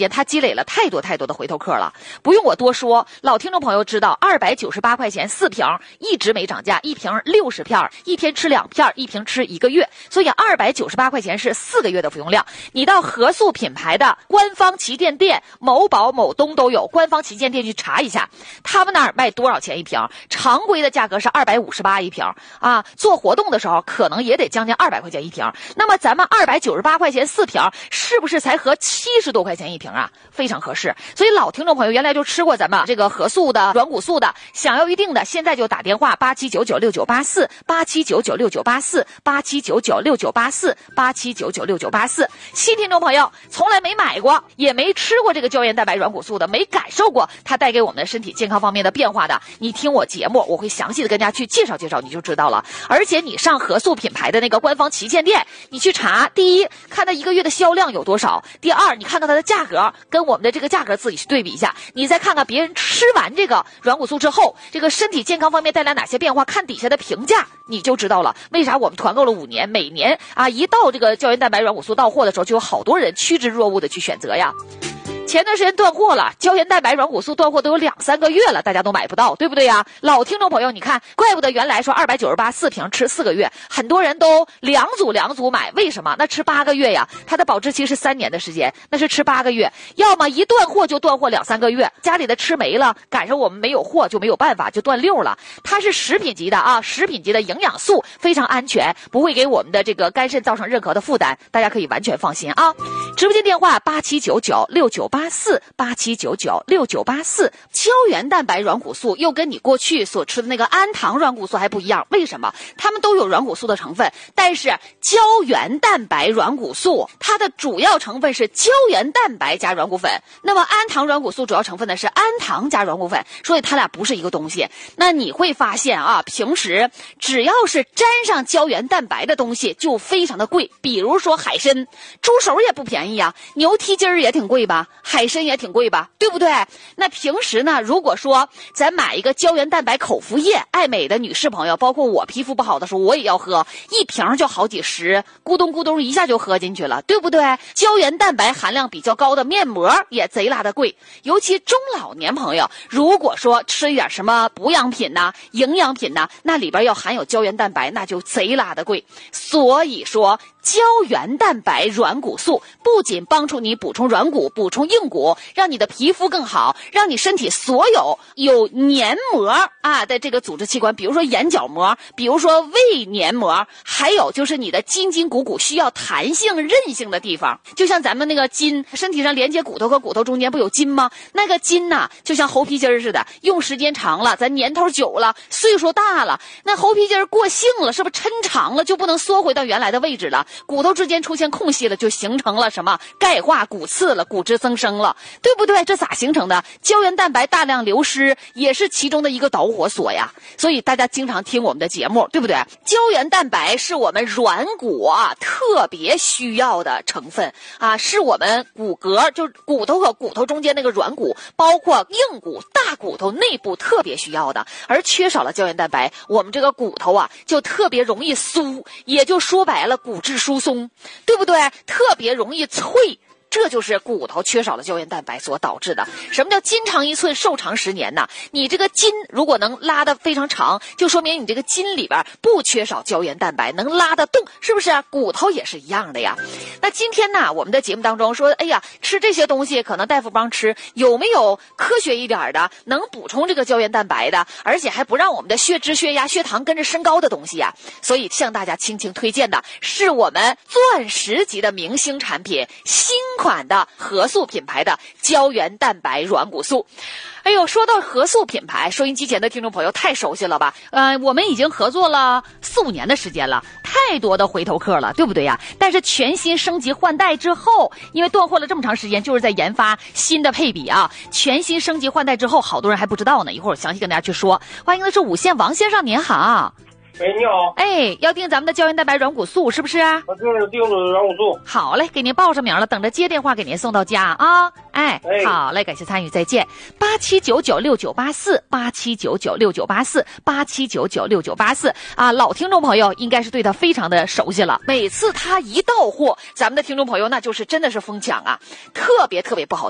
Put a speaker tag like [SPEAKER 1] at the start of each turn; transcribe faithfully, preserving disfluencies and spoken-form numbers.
[SPEAKER 1] 间，他积累了太多太多的回头客了，不用我多说，老听众朋友知道，二百九十八块钱四瓶，一直没涨价，一瓶六十片，一天吃两片，一瓶吃一个月，所以二百九十八块钱是四个月的服用量。你到合素品牌的官方旗舰店，某宝、某东都有官方旗舰店去查一下，他们那儿卖多少钱一瓶？常规的价格是二百五十八一瓶啊，做活动的时候可能也得将近二百块钱一瓶。那么咱们二百九十八块钱四瓶，是不是才合七十多块钱一瓶啊？非常合适。所以老听众朋友原来就吃过咱们这个合素的软骨素的，想要预定的现在就打电话八七九九六九八四八七九九六九八四八七九九六九八四八七九九六九八四。新听众朋友从来没买过也没吃过这个胶原蛋白软骨素的，没感受过它带给我们的身体健康方面的变化的，你听我节目我会详细的跟大家去介绍介绍，你就知道了。而且你上合素品牌的那个官方旗舰店，你去查，第一看它一个月的销量有多少，第二你看看它的价格跟我们的这个价格自己去对比一下，你再看看别人吃完这个软骨素之后这个身体健康方面带来哪些变化，看底下的评价你就知道了。为啥我们团购了五年，每年啊一到这个胶原蛋白软骨素到货的时候，就有好多人趋之若鹜的去选择呀。前段时间断货了，胶原蛋白软骨素断货都有两三个月了，大家都买不到，对不对呀？老听众朋友你看，怪不得原来说二百九十八四瓶吃四个月，很多人都两组两组买，为什么？那吃八个月呀，它的保质期是三年的时间，那是吃八个月，要么一断货就断货两三个月，家里的吃没了，赶上我们没有货就没有办法，就断六了。它是食品级的啊，食品级的营养素，非常安全，不会给我们的这个肝肾造成任何的负担，大家可以完全放心啊。直播间电话八七九九六九八四八七九九六九八四。胶原蛋白软骨素又跟你过去所吃的那个氨糖软骨素还不一样，为什么？它们都有软骨素的成分，但是胶原蛋白软骨素它的主要成分是胶原蛋白加软骨粉，那么氨糖软骨素主要成分呢是氨糖加软骨粉，所以它俩不是一个东西。那你会发现啊，平时只要是沾上胶原蛋白的东西就非常的贵，比如说海参，猪手也不便宜啊，牛蹄筋儿也挺贵吧，海参也挺贵吧，对不对？那平时呢，如果说咱买一个胶原蛋白口服液，爱美的女士朋友，包括我皮肤不好的时候我也要喝，一瓶就好几十，咕咚咕咚一下就喝进去了，对不对？胶原蛋白含量比较高的面膜也贼拉的贵，尤其中老年朋友，如果说吃一点什么补养品呐、营养品呐，那里边要含有胶原蛋白，那就贼拉的贵。所以说胶原蛋白软骨素不仅帮助你补充软骨、补充硬骨，让你的皮肤更好，让你身体所有有黏膜啊的这个组织器官，比如说眼角膜，比如说胃黏膜，还有就是你的筋筋骨骨需要弹性韧性的地方，就像咱们那个筋，身体上连接骨头和骨头中间不有筋吗？那个筋呐、啊，就像猴皮筋似的，用时间长了，咱年头久了，岁数大了，那猴皮筋过性了，是不是抻长了就不能缩回到原来的位置了？骨头之间出现空隙了，就形成了什么钙化骨刺了，骨质增生了，对不对？这咋形成的？胶原蛋白大量流失也是其中的一个导火索呀。所以大家经常听我们的节目，对不对？胶原蛋白是我们软骨啊特别需要的成分啊，是我们骨骼，就是骨头和骨头中间那个软骨，包括硬骨、大骨头内部特别需要的。而缺少了胶原蛋白，我们这个骨头啊就特别容易酥，也就说白了骨质疏松，对不对？特别容易脆，这就是骨头缺少了胶原蛋白所导致的。什么叫筋长一寸寿长十年呢？你这个筋如果能拉得非常长，就说明你这个筋里边不缺少胶原蛋白，能拉得动，是不是？骨头也是一样的呀。那今天呢，我们的节目当中说，哎呀，吃这些东西可能大夫帮吃，有没有科学一点的能补充这个胶原蛋白的，而且还不让我们的血脂、血压、血糖跟着升高的东西呀？所以向大家倾情推荐的是我们钻石级的明星产品，新款的合素品牌的胶原蛋白软骨素。哎呦，说到合素品牌，收音机前的听众朋友太熟悉了吧？呃，我们已经合作了四五年的时间了，太多的回头客了，对不对呀？但是全新升级换代之后，因为断货了这么长时间，就是在研发新的配比啊。全新升级换代之后，好多人还不知道呢，一会儿我详细跟大家去说。欢迎的是五线王先生，您好。
[SPEAKER 2] 哎，你好。
[SPEAKER 1] 哎，要订咱们的胶原蛋白软骨素是不是啊？
[SPEAKER 2] 我订订的软骨素。
[SPEAKER 1] 好嘞，给您报上名了，等着接电话给您送到家啊。哎，
[SPEAKER 2] 哎
[SPEAKER 1] 好嘞，感谢参与，再见。八七九九六九八四，八七九九六九八四，八七九九六九八四啊，老听众朋友应该是对他非常的熟悉了。每次他一到货，咱们的听众朋友那就是真的是疯抢啊，特别特别不好